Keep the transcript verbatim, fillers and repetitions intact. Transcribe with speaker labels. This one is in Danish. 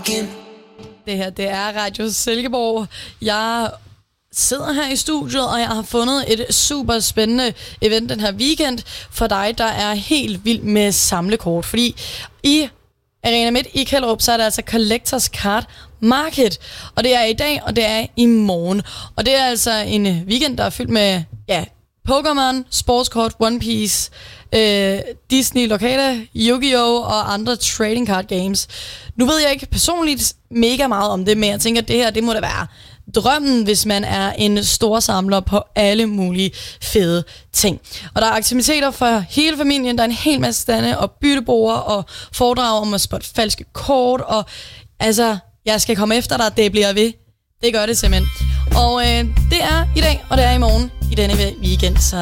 Speaker 1: Det her, det er Radio Silkeborg. Jeg sidder her i studiet, og jeg har fundet et super spændende event den her weekend for dig, der er helt vild med samlekort. Fordi i Arena Midt i Kjellerup, så er der altså Collectors Card Market. Og det er i dag, og det er i morgen. Og det er altså en weekend, der er fyldt med ja, Pokémon, sportskort, One Piece, øh, Disney lokale, Yu-Gi-Oh! Og andre trading card games. Nu ved jeg ikke personligt mega meget om det, men jeg tænker, at det her, det må da være drømmen, hvis man er en stor samler på alle mulige fede ting. Og der er aktiviteter for hele familien, der er en hel masse stande og byttebord og foredrag om at spotte falske kort, og altså, jeg skal komme efter dig, det bliver ved. Det gør det simpelthen. Og øh, det er i dag, og det er i morgen i denne weekend, så